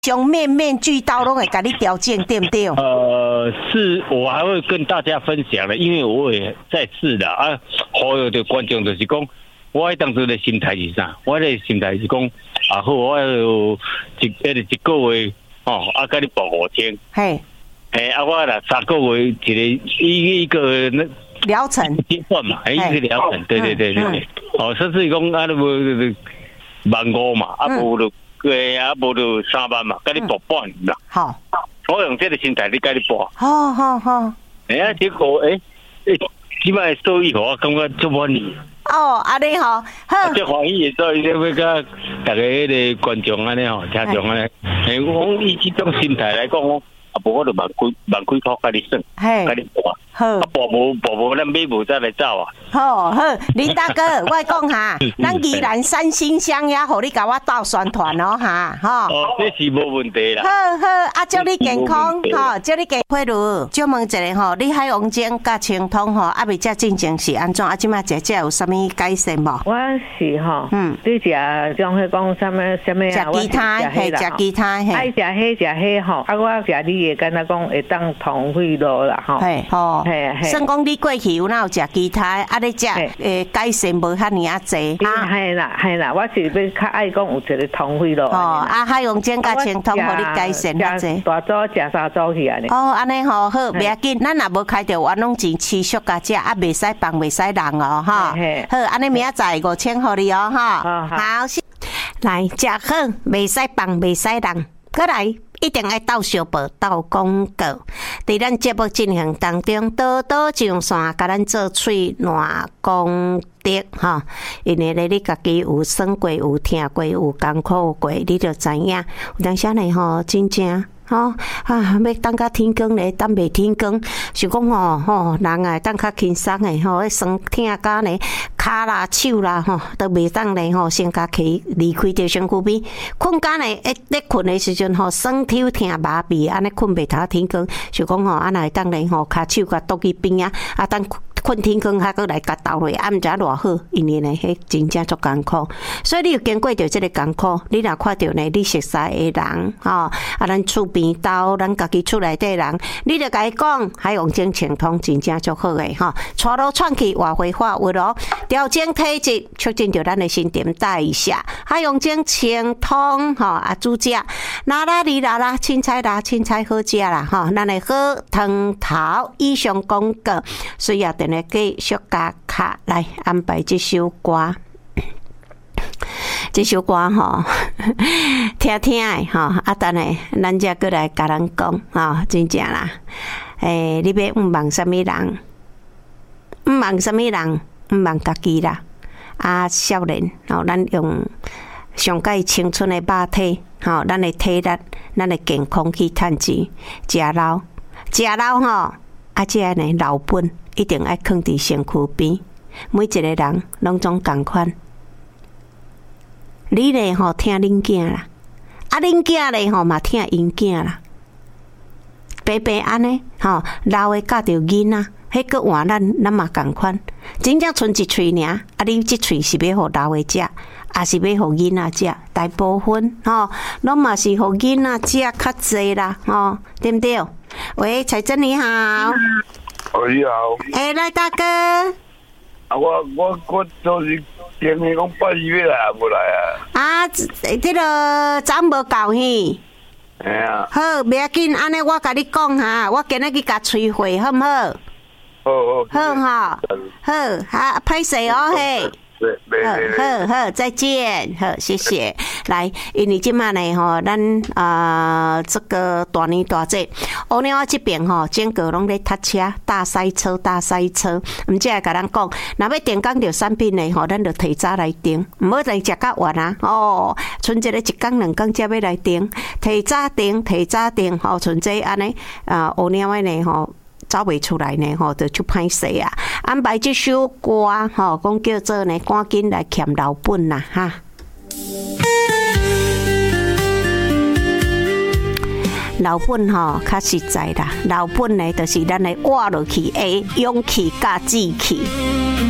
像面面俱到拢会给你调整，对不对？ 是我还会跟大家分享的，因为我也在试的啊。所有的观众就是讲，我当初的心态是啥？我的心态是讲，啊好，我有一个月哦，啊，给你报5天。嘿，啊，我啦3个月一个那疗程阶段嘛，一个疗程，对。哦，甚至讲啊，无15000嘛，啊无就啊无就3万嘛，给你报半年啦。好，我用这个心态你给你报。好。结果起码收益我感觉足满意。 安尼吼，好。 这欢喜，所以要甲大家迄个观众安尼吼，听众安尼，我以这种心态来讲，无我就万几块给你算，给你报。好，报无，咱买无再来走啊。好， 林大哥，我讲哈，咱宜兰3星乡也互你甲我斗宣传哦哈， 这是无问题啦。 好，祝你健康，祝你健康。如，就问一下吼，你海王精甲清通吼，未才进前是安怎？即摆食有啥物改善无？ 我是吼，你食像迄讲啥物？ 食其他，食其他， 爱食迄食迄吼，我食你会敢若讲会当通血路啦吼。 算讲你过去有哪有食其他，你食改善无遐尔济。 系啦，我是要较爱讲有一个通血路。 海王精甲清通，互你改善遐济。 大组食3组去安尼。 安尼好，袂要紧，咱若无开着冤枉钱，持续甲食，袂使放，袂使人哦，好，安尼明仔载5000互你哦，好，来食好，袂使放，袂使人，过来。一定要斗小报、斗广告，伫咱节目进行当中，多上线，甲咱做喙烂功德哈。因为咧，你家己有算过、有听过、有艰苦过，你就知影。有当时呢吼，真正。要等甲天光咧，等袂天光，是讲人啊，等较轻松诶吼，酸痛甲呢，骹啦、手啦都袂当咧先甲起离开着身躯边，困觉呢，咧困诶时阵酸痛痛麻痹，安尼困袂头天光，是讲安那会当咧骹手甲倒去边啊，等。困天光还佫来甲斗落，毋知偌好，因为呢，迄真正足艰苦。所以你有经过着即个艰苦，你若看到呢，你熟悉诶人咱厝边斗，咱家己厝内底人，你着甲伊讲，海王精清通真正足好诶带路窜去活挥发为咯，调整体质，促进着咱诶新陈代谢。海王精清通主食啦凊彩好食啦咱诶好汤头以上广告，需要来继续加卡来安排这首歌，这首歌听的等下咱才过来甲咱讲真正啦，你要毋望什么人？毋望什么人？毋望家己啦。少年咱用上介青春的肉体咱的体力，咱的健康去趁钱，食老这呢老本。一定要放伫身躯边，每一个人拢总共款。你咧听恁囝啦，恁囝咧嘛听因囝啦，白安尼老诶教着囡仔，迄个换咱嘛共款。真正剩一喙尔，你即喙是要互老诶食，也是要互囡仔食，大部分拢嘛是互囡仔食较济啦，对不对？喂，彩珍你好。 你好， 来大哥。 我就是听你讲8月要来啊，无来啊。 这个昨无够去。好，袂要紧，安尼我甲你讲我今日去甲催会，好毋好？好，歹势嘿。好，再见，好，谢谢。来，因为即摆呢咱这个大年大节，乌鸟这边整个拢咧塞车，大塞车，毋只会甲咱讲，若要订购着产品呢咱就提早来订，毋好来食到晚剩一个1天2天才要来订，提早订，剩这安尼乌鸟的呢走袂出来呢就出歹势啊！安排这首歌讲叫做呢，赶紧来欠老本啦哈！老本较实在啦，老本呢就是咱的活落去的勇气甲志气。